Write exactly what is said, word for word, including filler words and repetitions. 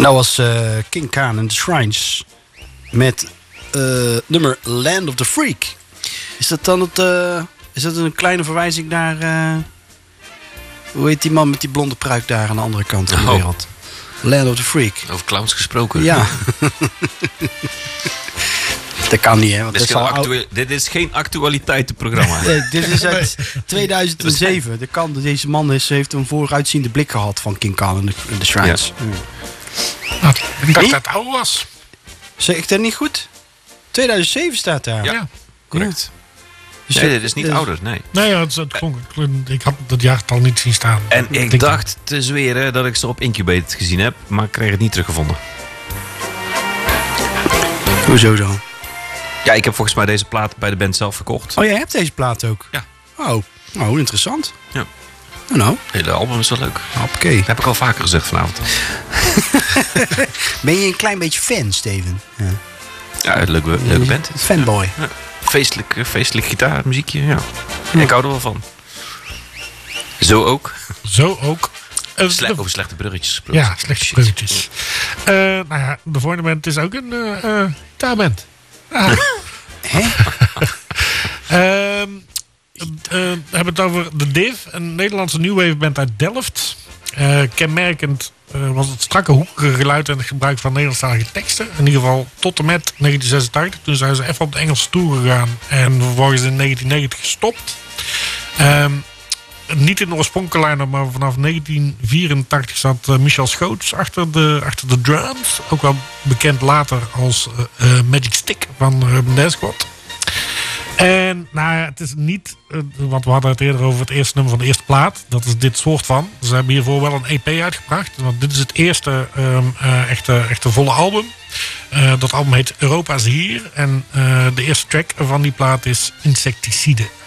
dat was uh, King Khan and the Shrines. Met uh, nummer Land of the Freak. Is dat dan het, uh, is dat een kleine verwijzing naar... Uh, hoe heet die man met die blonde pruik daar aan de andere kant van de oh. wereld? Land of the Freak. Over clowns gesproken. Ja. Dat kan niet, hè? Want dit, is dat is actu- al... dit is geen actualiteitenprogramma. Nee, dit is uit tweeduizend zeven. Dat kan, deze man is, heeft een vooruitziende blik gehad van King Khan en de, de Shrines. Ja. Ja. Nou, ik dacht dat het oud was. Zeg ik dat niet goed? tweeduizend zeven staat daar. Ja, ja. Correct. Ja. Dus nee, dit is niet dus... ouder, nee. Nee, ja, het, het klonk, ik had het jaartal niet zien staan. En ik, ik dacht te zweren dat ik ze op Incubated gezien heb, maar ik kreeg het niet teruggevonden. Hoezo dan? Ja, ik heb volgens mij deze plaat bij de band zelf verkocht. Oh, jij hebt deze plaat ook? Ja. Oh, oh interessant. Ja. Oh, nou. Het hele album is wel leuk. Oké. Dat heb ik al vaker gezegd vanavond. Ben je een klein beetje fan, Steven? Ja, ja leuke, leuke band. Fanboy. Ja. Feestelijk, feestelijk gitaarmuziekje, ja. ja. Ik hou er wel van. Zo ook. Zo ook. Uh, Sle- over slechte bruggetjes gesproken. Ja, slechte bruggetjes. Uh, nou ja, de volgende band is ook een uh, uh, gitaarband. Ah. Hè? uh, uh, we hebben het over The Div, een Nederlandse new wave band uit Delft. Uh, kenmerkend uh, was het strakke hoekige geluid en het gebruik van Nederlandstalige teksten. In ieder geval tot en met negentien zesentachtig. Toen zijn ze even op de Engelse tour gegaan en vervolgens in negentien negentig gestopt. Um, niet in de oorspronkelijke line-up, maar vanaf negentien vierentachtig zat uh, Michel Schoots achter de, achter de drums. Ook wel bekend later als uh, uh, Magic Stick van uh, Dance Squad. En nou ja, het is niet, uh, want we hadden het eerder over het eerste nummer van de eerste plaat. Dat is dit soort van. Ze hebben hiervoor wel een E P uitgebracht. Want dit is het eerste um, uh, echte, echte volle album. Uh, dat album heet Europa is hier. En uh, de eerste track van die plaat is Insecticide.